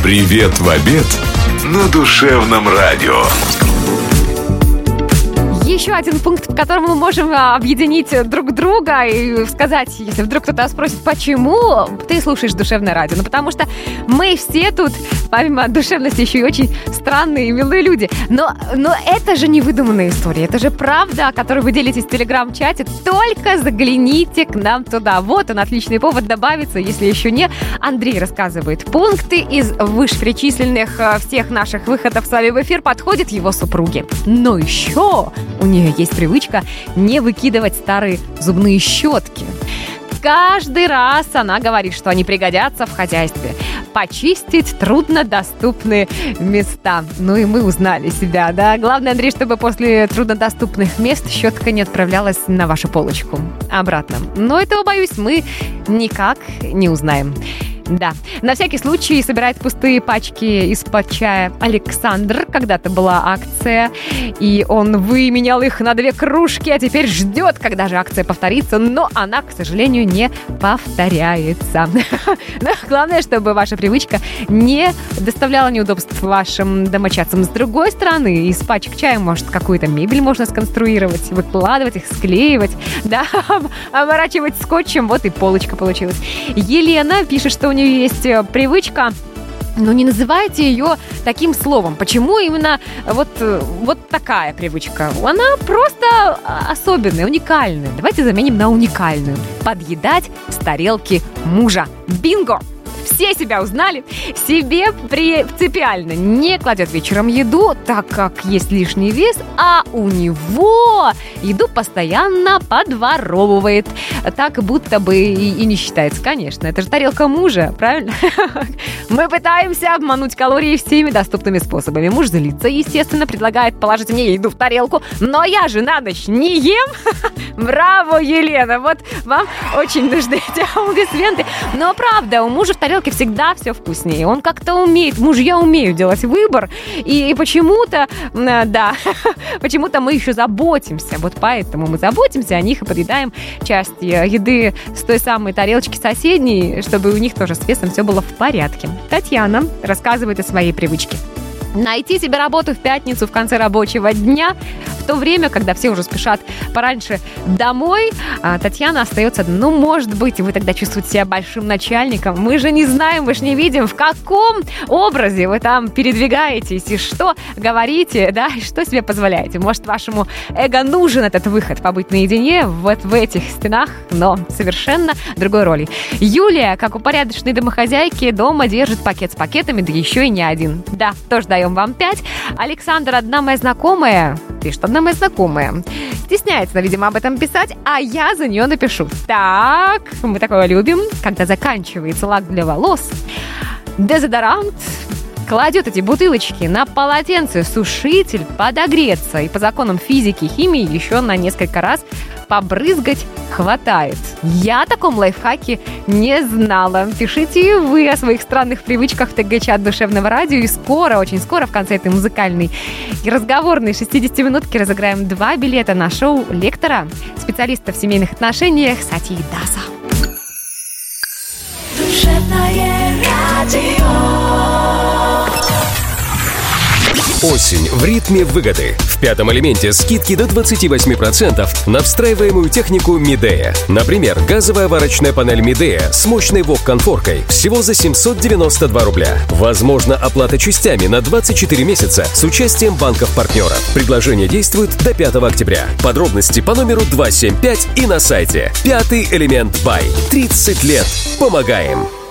Привет в обед на Душевном радио. Еще один пункт, по которому мы можем объединить друг друга и сказать, если вдруг кто-то спросит, почему ты слушаешь Душевное радио. Ну, потому что мы все тут, помимо душевности, еще и очень странные и милые люди. Но это же не выдуманная история. Это же правда, о которой вы делитесь в Телеграм-чате. Только загляните к нам туда. Вот он, отличный повод добавиться, если еще не. Андрей рассказывает. Пункты из вышеперечисленных всех наших выходов с вами в эфир подходят его супруге. Но еще у нее есть привычка не выкидывать старые зубные щетки. Каждый раз она говорит, что они пригодятся в хозяйстве. Почистить труднодоступные места. Ну и мы узнали себя, да? Главное, Андрей, чтобы после труднодоступных мест щетка не отправлялась на вашу полочку. Обратно. Но этого, боюсь, мы никак не узнаем. Да, на всякий случай собирает пустые пачки из-под чая Александр. Когда-то была акция, и он выменял их на 2 кружки, а теперь ждет, когда же акция повторится, но она, к сожалению, не повторяется. Но главное, чтобы ваша привычка не доставляла неудобств вашим домочадцам. С другой стороны, из пачек чая, может, какую-то мебель можно сконструировать, выкладывать их, склеивать, да, оборачивать скотчем, вот и полочка получилась. Елена пишет, что у нее есть привычка, но не называйте ее таким словом. Почему именно вот такая привычка? Она просто особенная, уникальная. Давайте заменим на уникальную. Подъедать с тарелки мужа. Бинго! Все себя узнали, себе принципиально не кладет вечером еду, так как есть лишний вес, а у него еду постоянно подворовывает. Так будто бы и не считается, конечно. Это же тарелка мужа, правильно? Мы пытаемся обмануть калории всеми доступными способами. Муж злится, естественно, предлагает положить мне еду в тарелку, но я же на ночь не ем. Браво, Елена! Вот вам очень нужны эти аплодисменты. Но правда, у мужа в тарелке всегда все вкуснее. Он как-то умеет, мужья умеют делать выбор. И почему-то, да, почему-то мы еще заботимся. Вот поэтому мы заботимся о них и подъедаем часть еды с той самой тарелочки соседней, чтобы у них тоже с весом все было в порядке. Татьяна рассказывает о своей привычке. Найти себе работу в пятницу в конце рабочего дня, в то время, когда все уже спешат пораньше домой, Татьяна остается одна. Ну, может быть, вы тогда чувствуете себя большим начальником. Мы же не знаем, мы же не видим, в каком образе вы там передвигаетесь и что говорите, да, и что себе позволяете. Может, вашему эго нужен этот выход, побыть наедине вот в этих стенах, но совершенно другой роли. Юлия, как упорядоченной домохозяйки, дома держит пакет с пакетами, да еще и не один. Да, тоже даем вам 5. Александр, одна моя знакомая, пишет, одна моя знакомая, стесняется, видимо, об этом писать, а я за нее напишу. Так, мы такое любим, когда заканчивается лак для волос, дезодорант, кладет эти бутылочки на полотенце, сушитель, подогреться. И по законам физики и химии еще на несколько раз побрызгать хватает. Я о таком лайфхаке не знала. Пишите и вы о своих странных привычках в ТГ-чат Душевного радио. И скоро, очень скоро, в конце этой музыкальной и разговорной 60-минутки разыграем 2 билета на шоу лектора, специалиста в семейных отношениях Сати Даса. Душевное радио. Осень в ритме выгоды. В «Пятом элементе» скидки до 28% на встраиваемую технику Midea. Например, газовая варочная панель Midea с мощной ВОК-конфоркой всего за 792 рубля. Возможно, оплата частями на 24 месяца с участием банков-партнеров. Предложение действует до 5 октября. Подробности по номеру 275 и на сайте. «Пятый элемент Бай». 30 лет. Помогаем.